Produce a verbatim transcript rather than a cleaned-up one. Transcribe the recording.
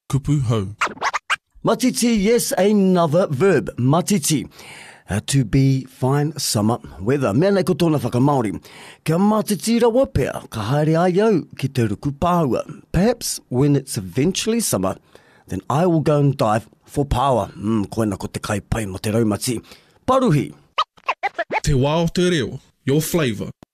kupu hau. Matiti, yes, another verb. Matiti. Uh, to be fine summer weather. Mea nei ko tōna whakamaori. Kia matiti rawa pea, ka haere ai au ki te ruku pāua. Perhaps when it's eventually summer, then I will go and dive for power. Mm, koena ko te kai pai mo te raumati. Paruhi. Te wā o te reo, your flavour.